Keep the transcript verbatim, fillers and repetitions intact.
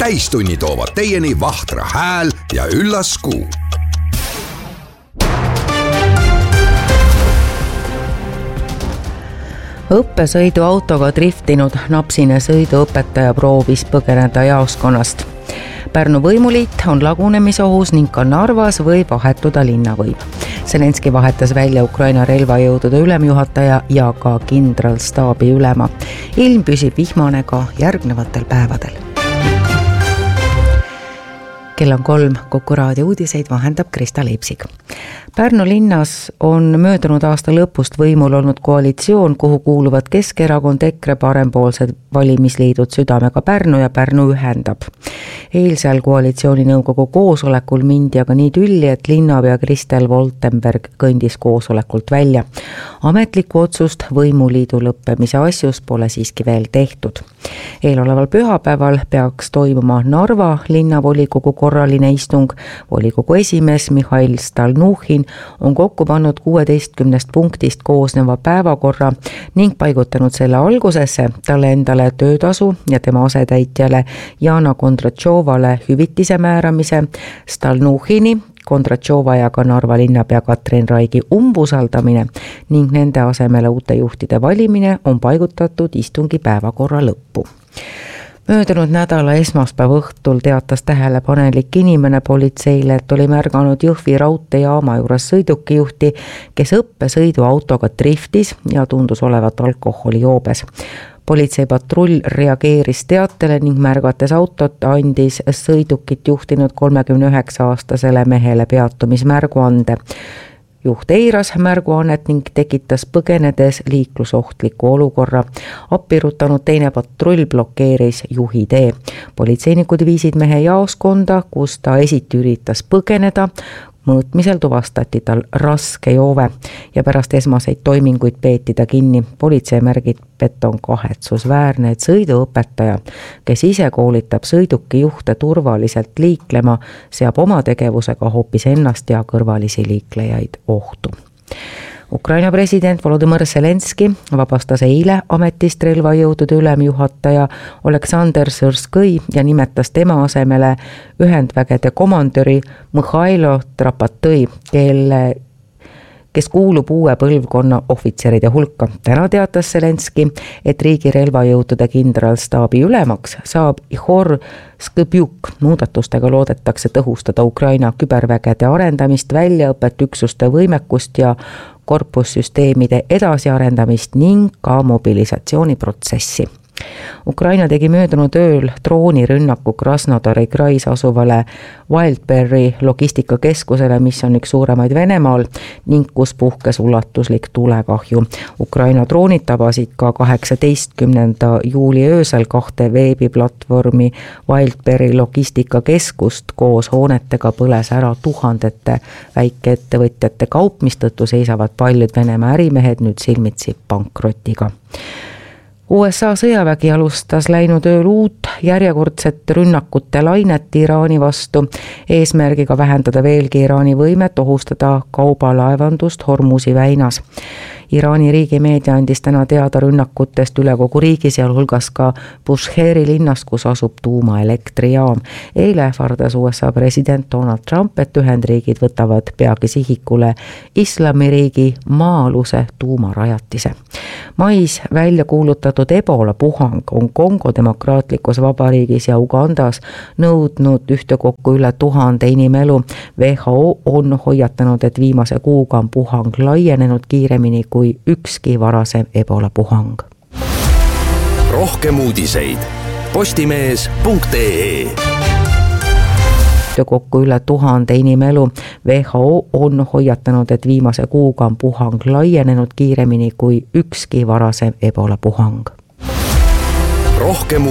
täistunni toovad teieni Vahtra hääl ja üllas kuu. Õppesõiduautoga driftinud napsine sõiduõpetaja proovis põgeneda jaoskonnast. Pärnu võimuliit on lagunemisohus ning ka Narvas võib vahetuda linnavõim. Zelenski vahetas välja Ukraina relvajõudude ülemjuhataja ja ka kindralstaabi ülema. Ilm püsib vihmane ka järgnevatel päevadel. Kell on kolm, Kuku raadio uudiseid vahendab Krista Leipsig. Pärnu linnas on möödunud aasta lõpust võimul olnud koalitsioon, kuhu kuuluvad Keskerakond, EKRE, parempoolsed valimisliidud Südamega Pärnu ja Pärnu ühendab. Eilsel koalitsiooni nõukogu koosolekul mindi aga nii tülli, et linnapea Kristel Woltenberg kõndis koosolekult välja. Ametlikku otsust võimuliidu lõppemise asjus pole siiski veel tehtud. Eeloleval pühapäeval peaks toimuma Narva linnavolikogu korraline istung. Volikogu esimees Mihhail Stalnuhhin on kokku pannud kuueteistkümnest punktist koosneva päevakorra ning paigutanud selle algusesse talle endale töötasu ja tema asetäitjale Jana Kondratšovale hüvitise määramise, Stalnuhhini, Kondratšova ja ka Narva linnapea Katrin Raigi umbusaldamine ning nende asemele uute juhtide valimine on paigutatud istungi päevakorra lõppu. Möödunud nädala esmaspäeva õhtul teatas tähelepanelik inimene politseile, et oli märganud Jõhvi raudteejaama juures sõidukijuhti, kes õppesõiduautoga driftis ja tundus olevat alkoholijoobes. Politseipatrull reageeris teatele ning märgates autot andis sõidukit juhtinud kolmekümne üheksa aastasele mehele peatumismärguande. Juht eiras märguannet ning tekitas põgenedes liiklusohtliku olukorra. Appirutanud teine patrull blokeeris juhi tee. Politseinikud viisid mehe jaoskonda, kus ta esiti üritas põgeneda. Mõõtmisel tuvastati tal raske joove ja pärast esmaseid toiminguid peeti ta kinni. Politsei märgib, et on kahetsusväärne, et sõiduõpetaja, kes ise koolitab sõiduki juhte turvaliselt liiklema, seab oma tegevusega hoopis ennast ja kõrvalisi liiklejaid ohtu. Ukraina president Volodymyr Zelenski vabastas eile ametist relvajõudude ülemjuhataja Oleksandr Sõrskõi ja nimetas tema asemele ühendvägede komandöri Mihhailo Trapatõi, kelle kes kuulub uue põlvkonna ohvitseride hulka. Täna teatas Zelenski, et riigi relvajõudude kindralstaabi ülemaks saab Ihor Skõbjuk. Muudatustega loodetakse tõhustada Ukraina kübervägede arendamist, väljaõpet, üksuste võimekust ja korpussüsteemide edasiarendamist ning ka mobilisatsiooniprotsessi. Ukraina tegi möödunud ööl droonirünnaku Krasnodari krais asuvale Wildberry logistikakeskusele, mis on üks suuremaid Venemaal ning kus puhkes ulatuslik tulekahju. Ukraina droonid tabasid ka kaheksateistkümnenda juuli öösel kahte veebiplatvormi Wildberry logistikakeskust koos hoonetega põles ära tuhandete väikeettevõtjate kaup, mistõttu seisavad paljud Venemaa ärimehed nüüd silmitsi pankrotiga. U S A sõjavägi alustas läinud ööl uut järjekordset rünnakute lainet Iraani vastu, eesmärgiga vähendada veelgi Iraani võimet ohustada kaubalaevandust Hormuzi väinas. Iraani riigimeedia andis täna teada rünnakutest üle kogu riigi, sealhulgas ka Busheeri linnas, kus asub tuumaelektrijaam. Eile ähvardas U S A president Donald Trump, et Ühendriigid võtavad peagi sihikule Islamiriigi maa-aluse tuumarajatise. Mais välja kuulutatud Ebola puhang on Kongo demokraatlikus vabariigis ja Ugandas nõudnud ühtekokku üle tuhande inimelu. W H O on hoiatanud, et viimase kuuga on puhang laienenud kiiremini kui ükski varasem Ebola puhang. Rohkem uudiseid postimees punkt ee. Kokku üle tuhande inimelu. W H O on hoiatanud, et viimase kuuga on puhang laienenud kiiremini kui ükski varasem Ebola puhang. Rohkem